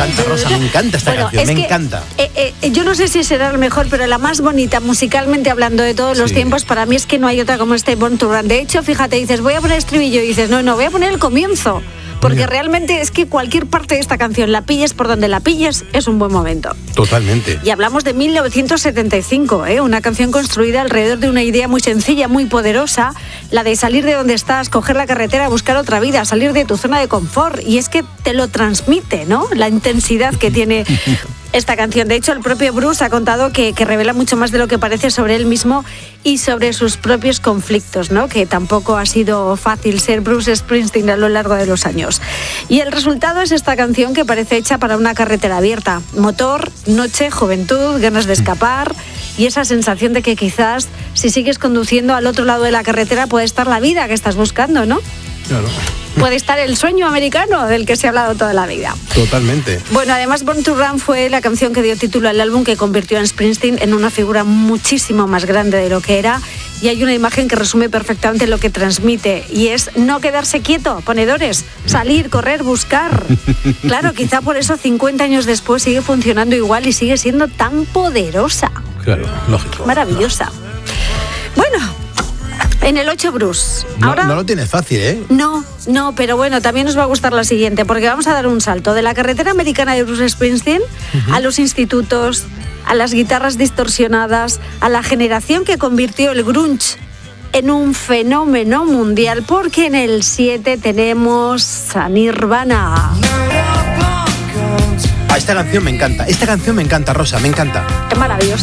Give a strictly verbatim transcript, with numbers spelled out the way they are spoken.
encanta, Rosa, me encanta esta bueno, canción, es me que, encanta. Eh, eh, yo no sé si será la mejor, pero la más bonita musicalmente hablando de todos los Sí. tiempos, para mí es que no hay otra como este Born to Run. De hecho, fíjate, dices, voy a poner estribillo y dices, no, no, voy a poner el comienzo. Porque Mira. realmente es que cualquier parte de esta canción, la pilles por donde la pilles, es un buen momento. Totalmente. Y hablamos de mil novecientos setenta y cinco, ¿eh? Una canción construida alrededor de una idea muy sencilla, muy poderosa, la de salir de donde estás, coger la carretera, buscar otra vida, salir de tu zona de confort. Y es que te lo transmite, ¿no? La intensidad que tiene esta canción. De hecho, el propio Bruce ha contado que, que revela mucho más de lo que parece sobre él mismo y sobre sus propios conflictos, ¿no? Que tampoco ha sido fácil ser Bruce Springsteen a lo largo de los años. Y el resultado es esta canción que parece hecha para una carretera abierta. Motor, noche, juventud, ganas de escapar y esa sensación de que quizás si sigues conduciendo al otro lado de la carretera puede estar la vida que estás buscando, ¿no? Claro. Puede estar el sueño americano del que se ha hablado toda la vida. Totalmente. Bueno, además Born to Run fue la canción que dio título al álbum, que convirtió a Springsteen en una figura muchísimo más grande de lo que era, y hay una imagen que resume perfectamente lo que transmite, y es no quedarse quieto, ponedores, salir, correr, buscar. Claro, quizá por eso cincuenta años después sigue funcionando igual y sigue siendo tan poderosa. Claro, lógico. Maravillosa. Bueno, en el ocho, Bruce. No, Ahora... no lo tienes fácil, ¿eh? No, no, pero bueno, también nos va a gustar la siguiente, porque vamos a dar un salto de la carretera americana de Bruce Springsteen uh-huh. a los institutos, a las guitarras distorsionadas, a la generación que convirtió el grunge en un fenómeno mundial, porque en el siete tenemos a Nirvana. Ah, esta canción me encanta, esta canción me encanta, Rosa, me encanta. Qué maravilloso.